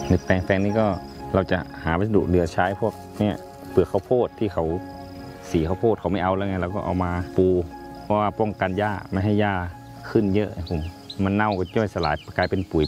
ในแปลงนี้ก็เราจะหาวัสดุเหลือใช้พวกเนี่ยเปลือกข้าวโพดที่เขาสีข้าวโพดเขาไม่เอาแล้วไงเราก็เอามาปูเพราะว่าป้องกันหญ้าไม่ให้หญ้าขึ้นเยอะผมมันเน่าก็ย่อยสลายกลายเป็นปุ๋ย